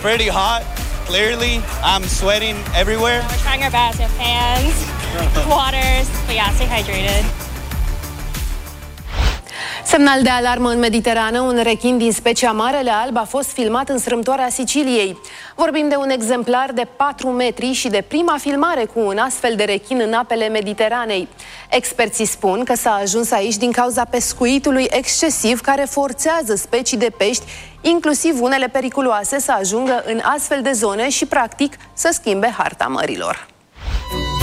pretty hot. Clearly, I'm sweating everywhere. We're trying our best with fans, waters, but yeah, stay hydrated. Semnal de alarmă în Mediterană, un rechin din specia Marele Alb a fost filmat în strâmtoarea Siciliei. Vorbim de un exemplar de 4 metri și de prima filmare cu un astfel de rechin în apele Mediteranei. Experții spun că s-a ajuns aici din cauza pescuitului excesiv care forțează specii de pești, inclusiv unele periculoase, să ajungă în astfel de zone și, practic, să schimbe harta mărilor.